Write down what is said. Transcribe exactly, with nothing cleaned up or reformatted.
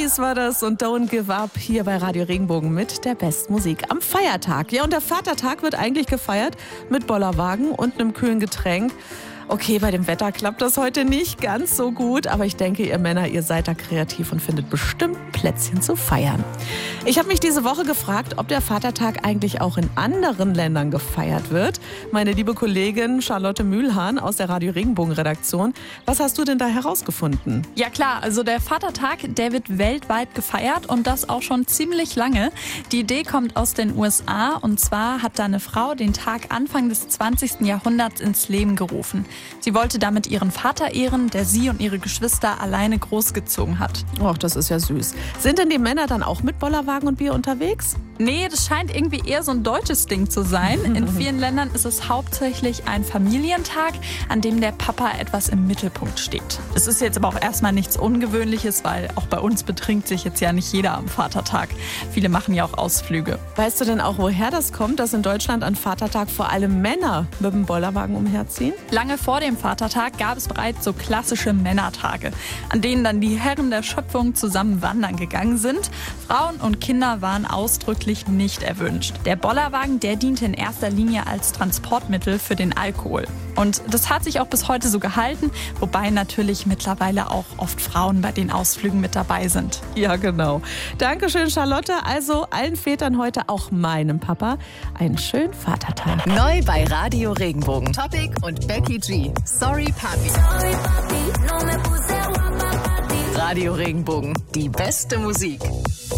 Keys war das und Don't Give Up hier bei Radio Regenbogen mit der besten Musik am Feiertag. Ja, und der Vatertag wird eigentlich gefeiert mit Bollerwagen und einem kühlen Getränk. Okay, bei dem Wetter klappt das heute nicht ganz so gut, aber ich denke, ihr Männer, ihr seid da kreativ und findet bestimmt Plätzchen zu feiern. Ich habe mich diese Woche gefragt, ob der Vatertag eigentlich auch in anderen Ländern gefeiert wird. Meine liebe Kollegin Charlotte Mühlhahn aus der Radio Regenbogen Redaktion, was hast du denn da herausgefunden? Ja klar, also der Vatertag, der wird weltweit gefeiert und das auch schon ziemlich lange. Die Idee kommt aus den U S A und zwar hat da eine Frau den Tag Anfang des zwanzigsten Jahrhunderts ins Leben gerufen. Sie wollte damit ihren Vater ehren, der sie und ihre Geschwister alleine großgezogen hat. Och, das ist ja süß. Sind denn die Männer dann auch mit Bollerwagen und Bier unterwegs? Nee, das scheint irgendwie eher so ein deutsches Ding zu sein. In vielen Ländern ist es hauptsächlich ein Familientag, an dem der Papa etwas im Mittelpunkt steht. Es ist jetzt aber auch erstmal nichts Ungewöhnliches, weil auch bei uns betrinkt sich jetzt ja nicht jeder am Vatertag. Viele machen ja auch Ausflüge. Weißt du denn auch, woher das kommt, dass in Deutschland an Vatertag vor allem Männer mit dem Bollerwagen umherziehen? Lange vor dem Vatertag gab es bereits so klassische Männertage, an denen dann die Herren der Schöpfung zusammen wandern gegangen sind. Frauen und Kinder waren ausdrücklich nicht erwünscht. Der Bollerwagen, der diente in erster Linie als Transportmittel für den Alkohol. Und das hat sich auch bis heute so gehalten, wobei natürlich mittlerweile auch oft Frauen bei den Ausflügen mit dabei sind. Ja, genau. Dankeschön, Charlotte. Also allen Vätern heute, auch meinem Papa, einen schönen Vatertag. Neu bei Radio Regenbogen. Topic und Becky G. Sorry, Papi. Radio Regenbogen. Die beste Musik.